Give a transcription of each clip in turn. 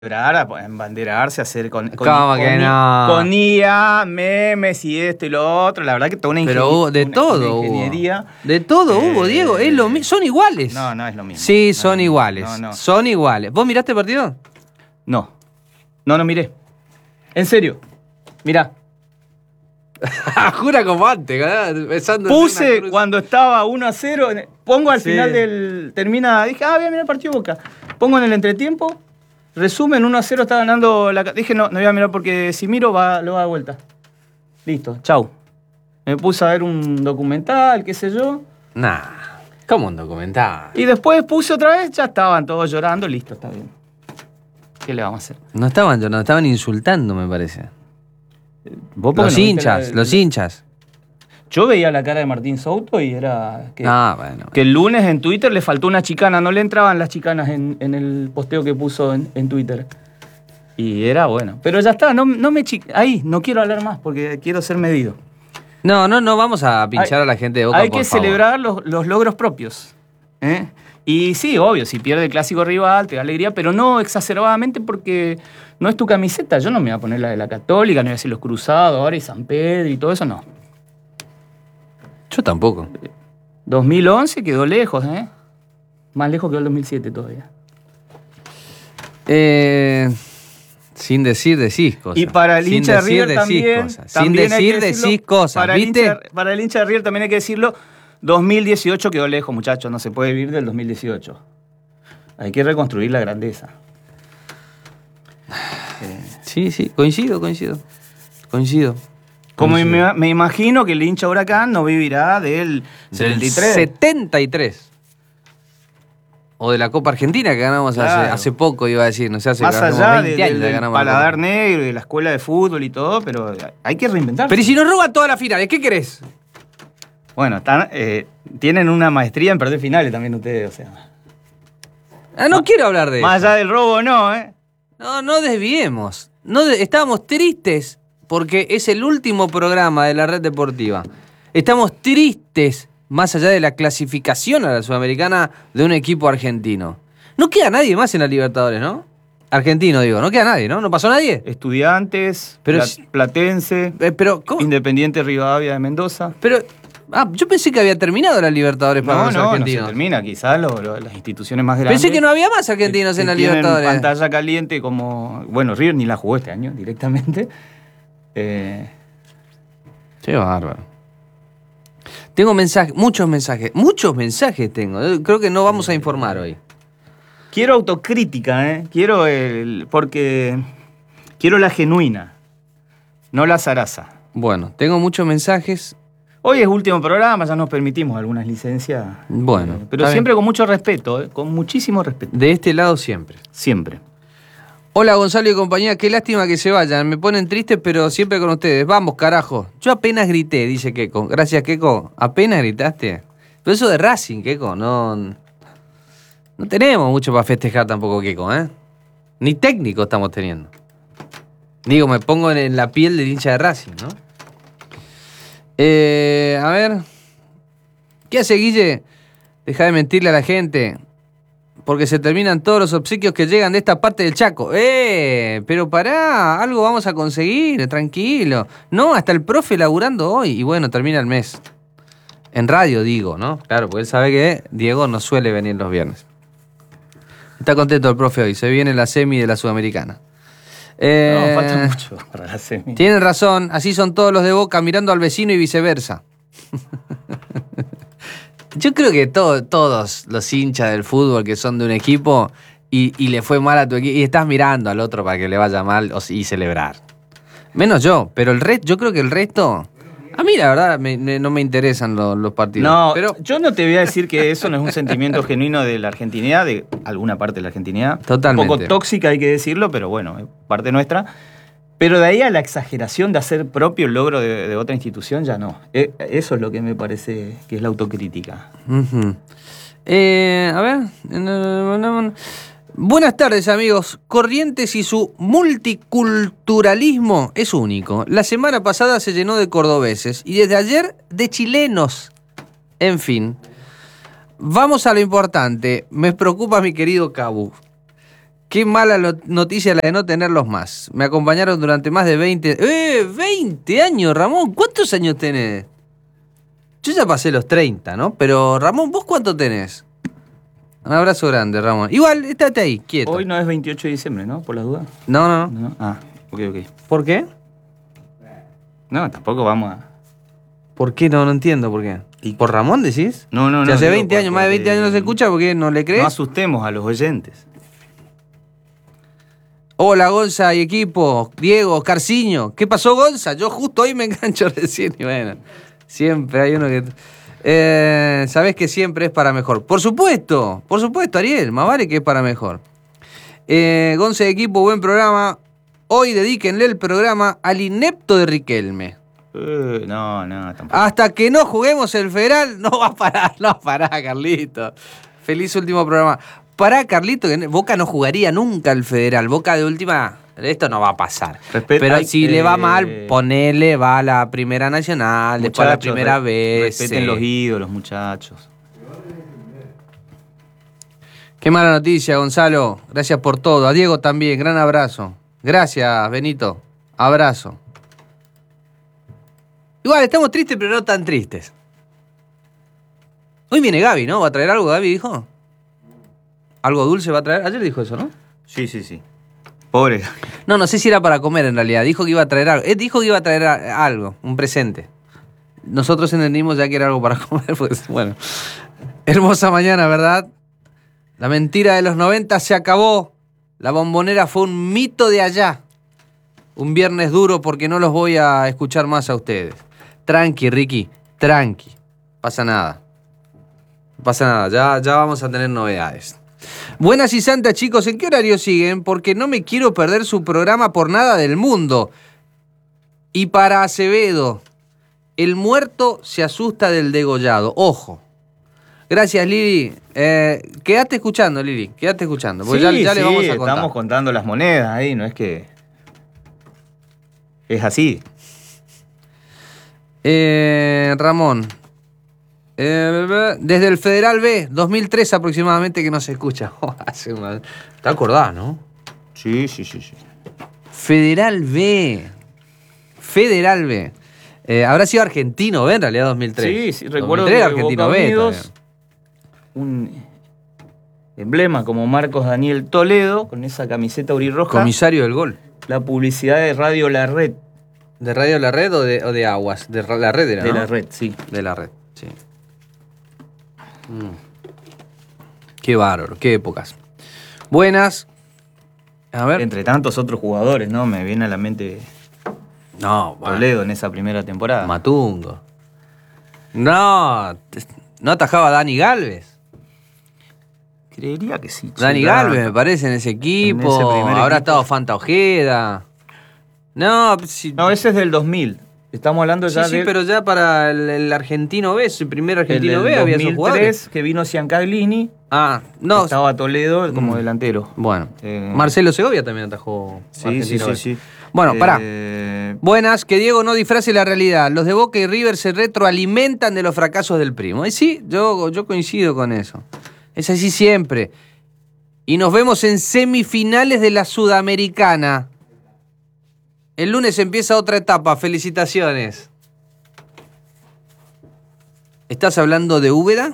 Embanderarse, hacer con IA, memes y esto y lo otro. La verdad que toda una ingeniería. Pero hubo de todo. Ingeniería. De todo hubo, Diego. Es lo mismo. Son iguales. No es lo mismo. Sí, son iguales. No. Son iguales. ¿Vos miraste el partido? No miré. En serio. Mirá. Jura como antes, Puse cuando estaba 1-0. Pongo al final del. Termina. Dije, voy a mirar el partido de Boca. Pongo en el entretiempo. Resumen, 1-0 está ganando la... Dije, no voy a mirar porque si miro lo va a dar vuelta. Listo, chau. Me puse a ver un documental, qué sé yo. Nah, ¿cómo un documental? Y después puse otra vez, ya estaban todos llorando, listo, está bien. ¿Qué le vamos a hacer? No estaban llorando, estaban insultando, me parece. Los hinchas. Yo veía la cara de Martín Souto y era que el lunes en Twitter le faltó una chicana, no le entraban las chicanas en el posteo que puso en Twitter. Y era bueno. Pero ya está, ahí no quiero hablar más porque quiero ser medido. No vamos a pinchar a la gente de Boca, hay que celebrar los logros propios. Y sí, obvio, si pierde el clásico rival, te da alegría, pero no exacerbadamente porque no es tu camiseta. Yo no me voy a poner la de la Católica, no voy a decir los Cruzados ahora y San Pedro y todo eso, no. Yo tampoco. 2011 quedó lejos, Más lejos que el 2007 todavía. Sin decís cosas. Y para el hincha de River también... Sin decir cosas, ¿viste? Para el hincha de River también hay que decirlo, 2018 quedó lejos, muchachos. No se puede vivir del 2018. Hay que reconstruir la grandeza. Sí, coincido. Como me imagino que el hincha Huracán no vivirá del 73. 73. O de la Copa Argentina que ganamos hace poco, iba a decir. No sé, hace más allá 20 años del ganamos paladar negro y de la escuela de fútbol y todo, pero hay que reinventarse. Pero ¿y si nos roban todas las finales? ¿Qué querés? Bueno, tienen una maestría en perder finales también ustedes, o sea. No quiero hablar de eso. Más allá del robo, no, No desviemos. Estábamos tristes porque es el último programa de la red deportiva. Estamos tristes, más allá de la clasificación a la Sudamericana de un equipo argentino. No queda nadie más en la Libertadores, ¿no? Argentino, digo. No queda nadie, ¿no? ¿No pasó nadie? Estudiantes, Platense, Independiente Rivadavia de Mendoza. Pero... yo pensé que había terminado la Libertadores para los argentinos. No se termina. Quizás las instituciones más grandes... Pensé que no había más argentinos en la Libertadores. Pantalla caliente como... Bueno, River ni la jugó este año directamente. Qué bárbaro. Tengo muchos mensajes tengo. Creo que no vamos a informar hoy. Quiero autocrítica, porque quiero la genuina, no la zaraza. Bueno, tengo muchos mensajes. Hoy es último programa, ya nos permitimos algunas licencias. Bueno. Pero siempre con mucho respeto, con muchísimo respeto. De este lado siempre. Siempre. Hola Gonzalo y compañía, qué lástima que se vayan. Me ponen triste, pero siempre con ustedes. Vamos, carajo. Yo apenas grité, dice Keco. Gracias, Keco. ¿Apenas gritaste? Pero eso de Racing, Keco, no tenemos mucho para festejar tampoco, Keco, Ni técnico estamos teniendo. Digo, me pongo en la piel del hincha de Racing, ¿no? A ver. ¿Qué hace, Guille? Deja de mentirle a la gente. Porque se terminan todos los obsequios que llegan de esta parte del Chaco. Pero pará, algo vamos a conseguir, tranquilo. No, hasta el profe laburando hoy. Y bueno, termina el mes. En radio digo, ¿no? Claro, porque él sabe que Diego no suele venir los viernes. Está contento el profe hoy, se viene la semi de la Sudamericana. No, falta mucho para la semi. Tienen razón, así son todos los de Boca mirando al vecino y viceversa. Yo creo que todos los hinchas del fútbol que son de un equipo y le fue mal a tu equipo y estás mirando al otro para que le vaya mal y celebrar. Menos yo, pero yo creo que el resto... A mí la verdad no me interesan los partidos. No, pero yo no te voy a decir que eso no es un sentimiento genuino de la argentinidad, de alguna parte de la argentinidad. Totalmente. Un poco tóxica hay que decirlo, pero bueno, es parte nuestra. Pero de ahí a la exageración de hacer propio el logro de otra institución, ya no. Eso es lo que me parece que es la autocrítica. Uh-huh. A ver... Buenas tardes, amigos. Corrientes y su multiculturalismo es único. La semana pasada se llenó de cordobeses y desde ayer de chilenos. En fin, vamos a lo importante. Me preocupa mi querido Cabu. Qué mala noticia la de no tenerlos más. Me acompañaron durante más de 20... ¡20 años, Ramón! ¿Cuántos años tenés? Yo ya pasé los 30, ¿no? Pero, Ramón, ¿vos cuánto tenés? Un abrazo grande, Ramón. Igual, estate ahí, quieto. Hoy no es 28 de diciembre, ¿no? Por las dudas. No. Ah, ok. ¿Por qué? No, tampoco vamos a... ¿Por qué? No entiendo por qué. ¿Y ¿Por Ramón decís? No. Si hace 20 años, más de 20 años no se escucha, ¿por qué no le crees? No asustemos a los oyentes. Hola, Gonza y equipo. Diego, Oscarciño. ¿Qué pasó, Gonza? Yo justo hoy me engancho recién y bueno, siempre hay uno que... sabés que siempre es para mejor. Por supuesto, Ariel, más vale que es para mejor. Gonza y equipo, buen programa. Hoy dedíquenle el programa al inepto de Riquelme. No, tampoco. Hasta que no juguemos el Federal, no va a parar, Carlito. Feliz último programa. Pará, Carlito, que Boca no jugaría nunca el Federal. Boca de última, esto no va a pasar. Pero si le va mal, ponele, va a la Primera Nacional, después a la Primera vez. Respeten los ídolos, muchachos. Qué mala noticia, Gonzalo. Gracias por todo. A Diego también, gran abrazo. Gracias, Benito. Abrazo. Igual, estamos tristes, pero no tan tristes. Hoy viene Gaby, ¿no? ¿Va a traer algo, Gaby, dijo? ¿Algo dulce va a traer? Ayer dijo eso, ¿no? Sí. Pobre. No sé si era para comer en realidad. Dijo que iba a traer algo. Dijo que iba a traer algo, un presente. Nosotros entendimos ya que era algo para comer, pues bueno. Hermosa mañana, ¿verdad? La mentira de los 90 se acabó. La Bombonera fue un mito de allá. Un viernes duro porque no los voy a escuchar más a ustedes. Tranqui, Ricky, tranqui. Pasa nada. No pasa nada, ya vamos a tener novedades. Buenas y santas, chicos, ¿en qué horario siguen? Porque no me quiero perder su programa por nada del mundo. Y para Acevedo, el muerto se asusta del degollado. Ojo. Gracias, Lili. Quédate escuchando, Lili. Quédate escuchando. Porque ya le vamos a contar. Estamos contando las monedas ahí, no es que... Es así. Ramón. Desde el Federal B, 2003 aproximadamente que no se escucha. ¿Te acordás, no? Sí. Federal B. Habrá sido Argentino B en realidad 2003. Sí, recuerdo 2003, que Argentino Boca B. Unidos, un emblema como Marcos Daniel Toledo, con esa camiseta aurirroja. Comisario del gol. La publicidad de Radio La Red. ¿De Radio La Red o de Aguas? De La Red era, De ¿no? La Red, sí. De La Red, sí. Qué bárbaro, qué épocas. Buenas. A ver. Entre tantos otros jugadores, ¿no? Me viene a la mente Toledo en esa primera temporada. Matungo. No atajaba a Dani Galvez. Creería que sí. Dani Galvez, me parece, en ese equipo. Habrá estado Fanta Ojeda. No, ese es del 2000. Estamos hablando ya Sí, pero ya para el Argentino B, el primer Argentino B había esos jugadores. que vino Ciancaglini. No. Estaba Toledo como delantero. Bueno. Marcelo Segovia también atajó Argentino B. Sí. Bueno, pará. Buenas, que Diego no disfrace la realidad. Los de Boca y River se retroalimentan de los fracasos del primo. Y sí, yo coincido con eso. Es así siempre. Y nos vemos en semifinales de la Sudamericana. El lunes empieza otra etapa. Felicitaciones. ¿Estás hablando de Úbeda?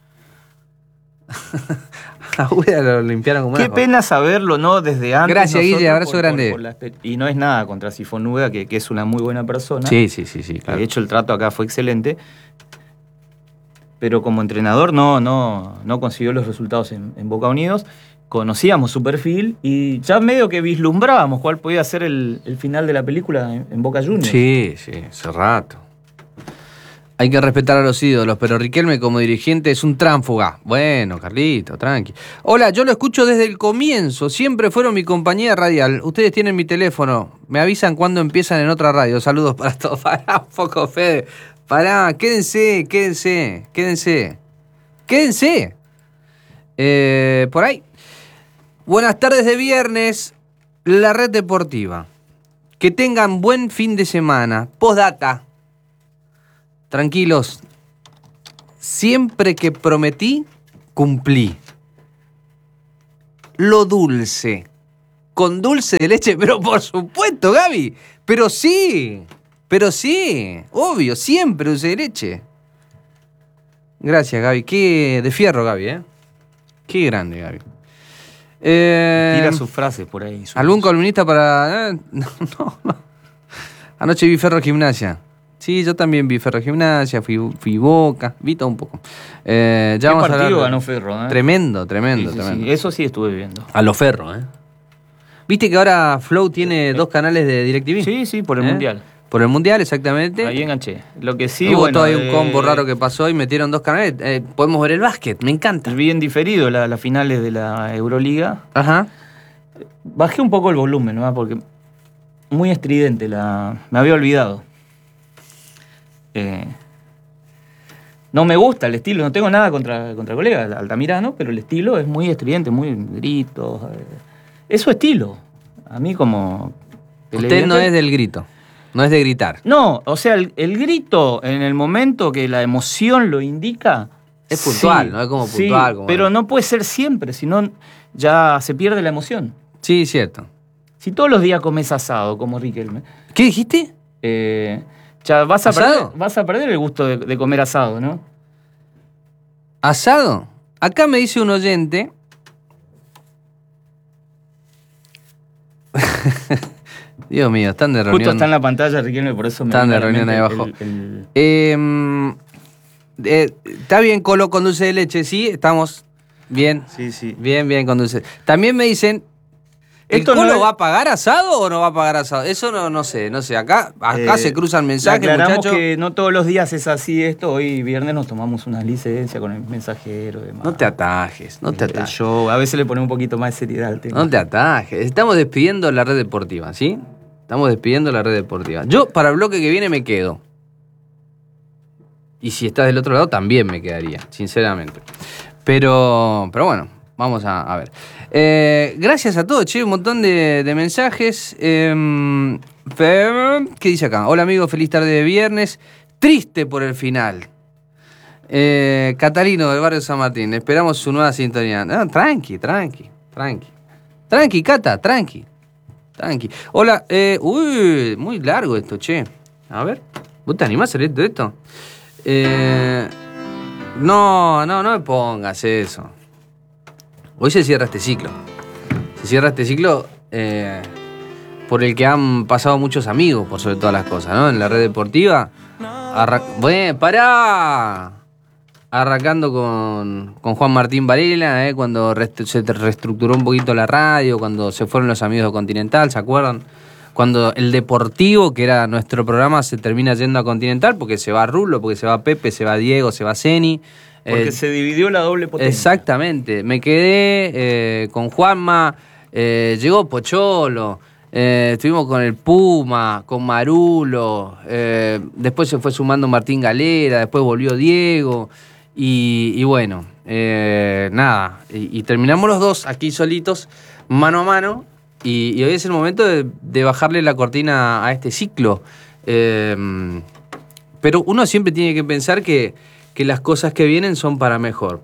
A Úbeda lo limpiaron como Qué pena saberlo, ¿no? Desde antes. Gracias, Guille. Abrazo grande. Y no es nada contra Sifón Úbeda, que es una muy buena persona. Sí, claro. De hecho, el trato acá fue excelente. Pero como entrenador no consiguió los resultados en Boca Unidos. Conocíamos su perfil y ya medio que vislumbrábamos cuál podía ser el final de la película en Boca Juniors. Sí, hace rato. Hay que respetar a los ídolos, pero Riquelme como dirigente es un tránfuga. Bueno, Carlito, tranqui. Hola, yo lo escucho desde el comienzo. Siempre fueron mi compañía radial. Ustedes tienen mi teléfono. Me avisan cuando empiezan en otra radio. Saludos para todos. Pará un poco, Fede. Pará, quédense. Por ahí. Buenas tardes de viernes, La Red Deportiva. Que tengan buen fin de semana. Postdata. Tranquilos. Siempre que prometí, cumplí. lo dulce. Con dulce de leche, pero por supuesto, Gaby. Pero sí, obvio, siempre dulce de leche. Gracias, Gaby. Qué de fierro, Gaby, ¿eh? Qué grande, Gaby. Tira sus frases por ahí. ¿Algún columnista para...? No. Anoche vi Ferro Gimnasia. Sí, yo también vi Ferro Gimnasia, fui Boca, vi todo un poco. ¿Qué partido ganó Ferro? Tremendo. Sí, eso sí estuve viendo. A lo Ferro, ¿eh? ¿Viste que ahora Flow tiene 2 canales de DirecTV? Sí, por el Mundial. Por el Mundial, exactamente. Ahí enganché. Lo que sí, hubo todavía un combo raro que pasó y metieron 2 canales. Podemos ver el básquet, me encanta. Vi en diferido las finales de la Euroliga. Ajá. Bajé un poco el volumen, ¿no? Porque muy estridente me había olvidado. No me gusta el estilo, no tengo nada contra el colega Altamirano, pero el estilo es muy estridente, muy gritos. Es su estilo. A mí como... Usted no es del grito, no es de gritar. No, o sea, el grito en el momento que la emoción lo indica... Es puntual, sí, ¿no? Es como puntual. Sí, pero no puede ser siempre, sino ya se pierde la emoción. Sí, cierto. Si todos los días comes asado, como Riquelme... ¿Qué dijiste? Ya vas a perder el gusto de comer asado, ¿no? ¿Asado? Acá me dice un oyente... Dios mío, están de reunión. Justo está en la pantalla, Riquelme, por eso me... Están de reunión ahí abajo. Está bien Colo con dulce de leche, sí, estamos bien. Sí. Bien con dulce. También me dicen... ¿El Colo va a pagar asado o no va a pagar asado? Eso no sé. Acá se cruzan mensajes, aclaramos muchachos. Que no todos los días es así esto. Hoy viernes nos tomamos una licencia con el mensajero y demás. No te atajes. El show, a veces le ponemos un poquito más de seriedad al tema. No te atajes. Estamos despidiendo la red deportiva, ¿sí? Estamos despidiendo la red deportiva. Yo para el bloque que viene me quedo. Y si estás del otro lado también me quedaría, sinceramente. Pero bueno, vamos a ver. Gracias a todos, che, un montón de mensajes. ¿Qué dice acá? Hola amigos, feliz tarde de viernes. Triste por el final. Catalino del barrio San Martín, esperamos su nueva sintonía. No, tranqui, Cata, tranqui. Hola, muy largo esto, che. A ver, ¿vos te animás a leer todo esto? No me pongas eso. Hoy se cierra este ciclo. Por el que han pasado muchos amigos, por sobre todas las cosas, ¿no? En la red deportiva. ¡Pará! Arrancando con Juan Martín Varela, cuando se reestructuró un poquito la radio, cuando se fueron los amigos de Continental, ¿se acuerdan? Cuando el Deportivo, que era nuestro programa, se termina yendo a Continental, porque se va Rulo, porque se va Pepe, se va Diego, se va Zeni. Porque se dividió la doble potencia. Exactamente. Me quedé con Juanma, llegó Pocholo, estuvimos con el Puma, con Marulo, después se fue sumando Martín Galera, después volvió Diego, y bueno, nada, y terminamos los dos aquí solitos, mano a mano, y hoy es el momento de bajarle la cortina a este ciclo. Pero uno siempre tiene que pensar que las cosas que vienen son para mejor.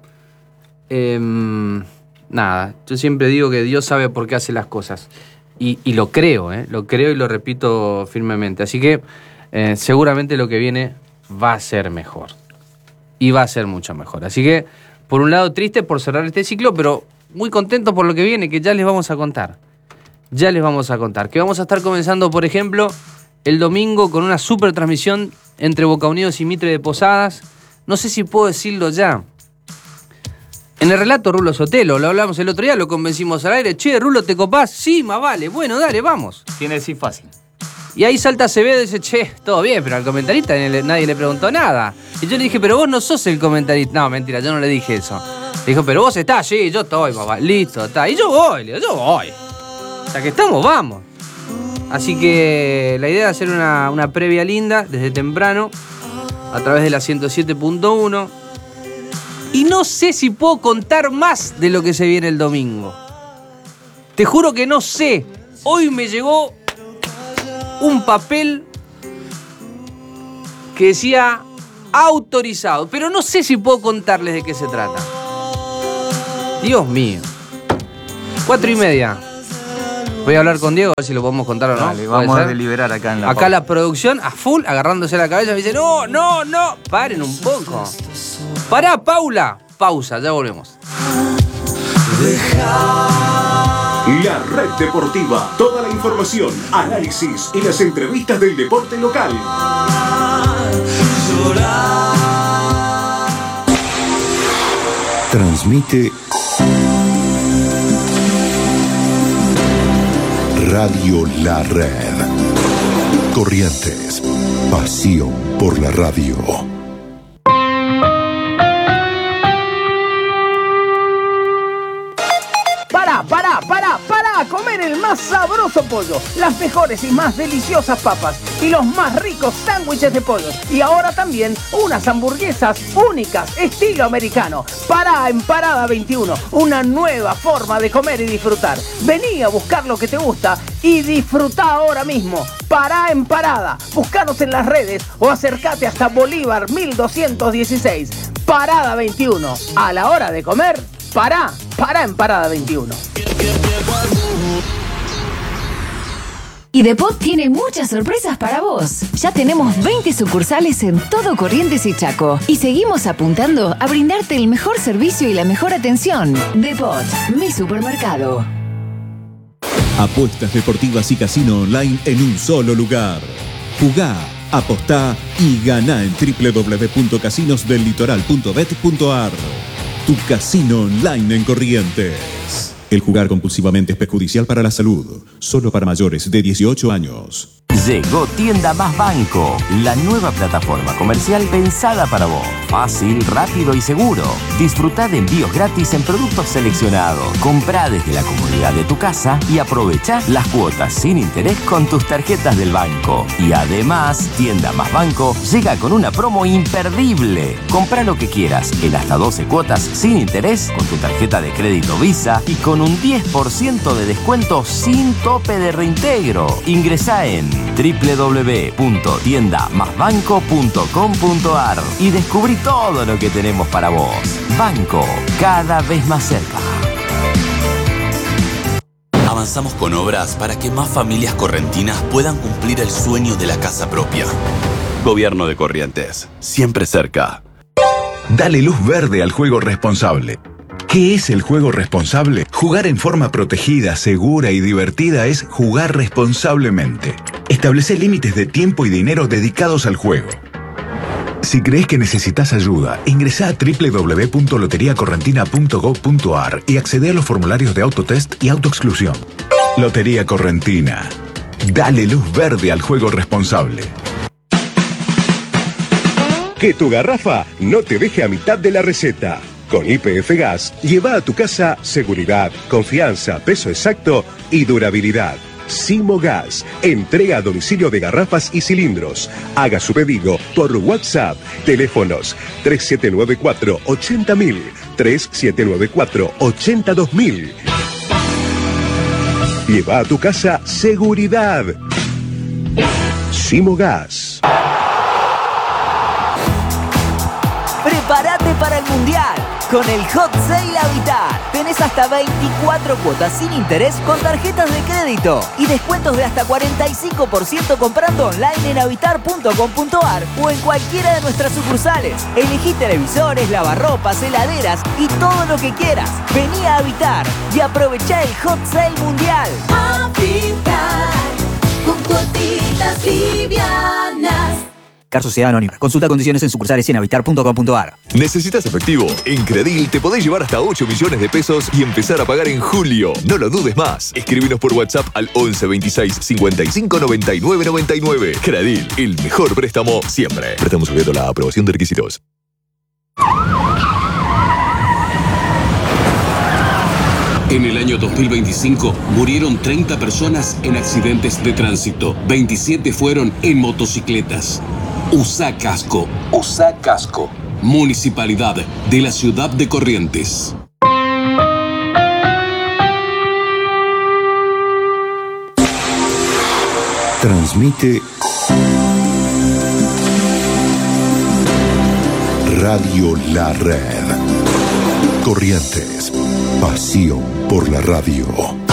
Nada, yo siempre digo que Dios sabe por qué hace las cosas. Y lo creo y lo repito firmemente. Así que seguramente lo que viene va a ser mejor. Y va a ser mucho mejor. Así que, por un lado, triste por cerrar este ciclo, pero muy contento por lo que viene, que ya les vamos a contar. Que vamos a estar comenzando, por ejemplo, el domingo con una super transmisión entre Boca Unidos y Mitre de Posadas. No sé si puedo decirlo ya. En el relato Rulo Sotelo, lo hablamos el otro día, lo convencimos al aire. Che, Rulo, ¿te copás? Sí, más vale. Bueno, dale, vamos. Tiene que decir fácil. Y ahí salta Acevedo y dice, che, todo bien, pero al comentarista nadie le preguntó nada. Y yo le dije, pero vos no sos el comentarista. No, mentira, yo no le dije eso. Le dijo, pero vos estás, sí, yo estoy, papá. Listo, está. Y yo voy. O sea que estamos, vamos. Así que la idea es hacer una previa linda desde temprano a través de la 107.1. Y no sé si puedo contar más de lo que se viene el domingo. Te juro que no sé. Hoy me llegó un papel que decía autorizado, pero no sé si puedo contarles de qué se trata. Dios mío. 4:30. Voy a hablar con Diego, a ver si lo podemos contar o no. Dale, vamos a deliberar acá en la Acá la producción a full, agarrándose la cabeza, me dice, no, paren un poco. Pará, Paula. Pausa, ya volvemos. La Red Deportiva, toda la información, análisis y las entrevistas del deporte local. Transmite Radio La Red. Corrientes, pasión por la radio. Para comer el más sabroso pollo, las mejores y más deliciosas papas y los más ricos sándwiches de pollo. Y ahora también unas hamburguesas únicas, estilo americano. Pará en Parada 21, una nueva forma de comer y disfrutar. Vení a buscar lo que te gusta y disfrutá ahora mismo. Pará en Parada, buscanos en las redes o acércate hasta Bolívar 1216. Parada 21, a la hora de comer, pará en Parada 21. Y Depot tiene muchas sorpresas para vos. Ya tenemos 20 sucursales en todo Corrientes y Chaco. Y seguimos apuntando a brindarte el mejor servicio y la mejor atención. Depot, mi supermercado. Apuestas deportivas y casino online en un solo lugar. Jugá, apostá y ganá en www.casinosdellitoral.bet.ar. Tu casino online en Corrientes. El jugar compulsivamente es perjudicial para la salud. Solo para mayores de 18 años. Llegó Tienda Más Banco, la nueva plataforma comercial pensada para vos. Fácil, rápido y seguro. Disfrutá de envíos gratis en productos seleccionados. Comprá desde la comodidad de tu casa y aprovechá las cuotas sin interés con tus tarjetas del banco. Y además, Tienda Más Banco llega con una promo imperdible. Comprá lo que quieras en hasta 12 cuotas sin interés con tu tarjeta de crédito Visa y con un 10% de descuento sin tope de reintegro. Ingresá en www.tiendamasbanco.com.ar y descubrí todo lo que tenemos para vos. Banco, cada vez más cerca. Avanzamos con obras para que más familias correntinas puedan cumplir el sueño de la casa propia. Gobierno de Corrientes, siempre cerca. Dale luz verde al juego responsable. ¿Qué es el juego responsable? Jugar en forma protegida, segura y divertida es jugar responsablemente. Establece límites de tiempo y dinero dedicados al juego. Si crees que necesitas ayuda, ingresá a www.loteriacorrentina.gov.ar y accede a los formularios de autotest y autoexclusión. Lotería Correntina. Dale luz verde al juego responsable. Que tu garrafa no te deje a mitad de la receta. Con YPF Gas, lleva a tu casa seguridad, confianza, peso exacto y durabilidad. Simo Gas, entrega a domicilio de garrafas y cilindros. Haga su pedido por WhatsApp. Teléfonos 3794-80000, 3794-82000. Lleva a tu casa seguridad. Simo Gas. Prepárate para el Mundial. Con el Hot Sale Habitat tenés hasta 24 cuotas sin interés con tarjetas de crédito y descuentos de hasta 45% comprando online en habitar.com.ar o en cualquiera de nuestras sucursales. Elegí televisores, lavarropas, heladeras y todo lo que quieras. Vení a Habitar y aprovechá el Hot Sale Mundial. Habitar con cuotitas livianas. Sociedad Anónima. Consulta condiciones en sucursales y en habitar.com.ar. ¿Necesitas efectivo? En Credil te podés llevar hasta 8 millones de pesos y empezar a pagar en julio. No lo dudes más. Escríbenos por WhatsApp al 11 26 55 99 99. Credil, el mejor préstamo siempre. Préstamo sujeto a la aprobación de requisitos. En el año 2025 murieron 30 personas en accidentes de tránsito. 27 fueron en motocicletas. Usá casco. Usá casco. Municipalidad de la Ciudad de Corrientes. Transmite Radio La Red. Corrientes. Pasión por la radio.